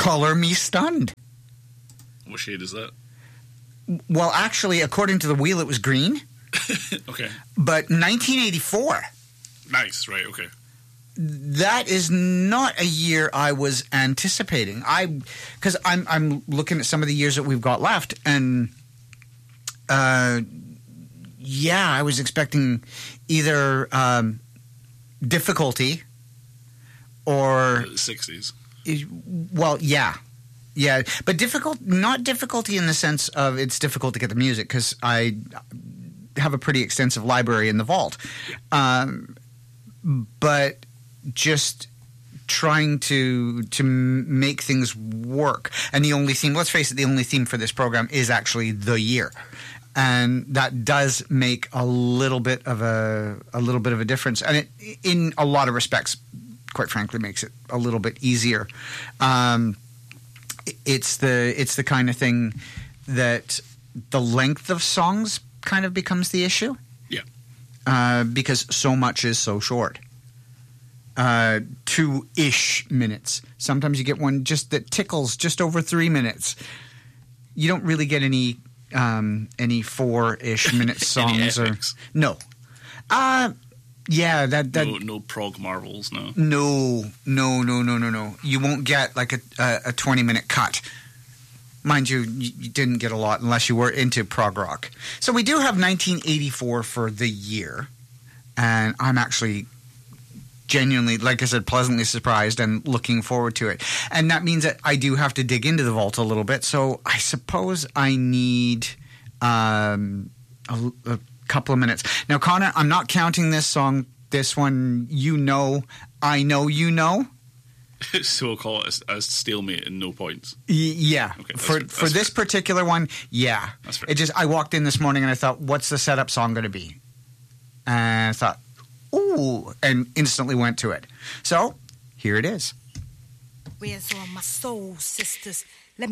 Color Me Stunned. What shade is that? Well, actually, according to the wheel, it was green. Okay. But 1984. Nice, right, okay. That is not a year I was anticipating. Because I'm looking at some of the years that we've got left, and I was expecting either difficulty or the 60s. Well, yeah, but not difficulty in the sense of it's difficult to get the music, because I have a pretty extensive library in the vault, but just trying to make things work. And the only theme, let's face it, the only theme for this program is actually the year. And that does make a little bit of a difference. And it, in a lot of respects, quite frankly, makes it a little bit easier. It's the kind of thing that the length of songs kind of becomes the issue. Yeah. Because so much is so short. 2-ish minutes. Sometimes you get one just that tickles just over 3 minutes. You don't really get any 4-ish minute songs or no. Yeah, that no prog marvels, no. No. You won't get like a 20-minute cut. Mind you, you didn't get a lot unless you were into prog rock. So we do have 1984 for the year, and I'm actually genuinely, like I said, pleasantly surprised and looking forward to it. And that means that I do have to dig into the vault a little bit. So I suppose I need a couple of minutes. Now, Connor, I'm not counting this song. This one, I know you know. So we'll call it a stalemate and no points. Yeah. Okay, for this particular one, yeah. That's fair. I walked in this morning and I thought, what's the setup song going to be? And I thought, ooh, and instantly went to it. So, here it is. Where's all my soul sisters?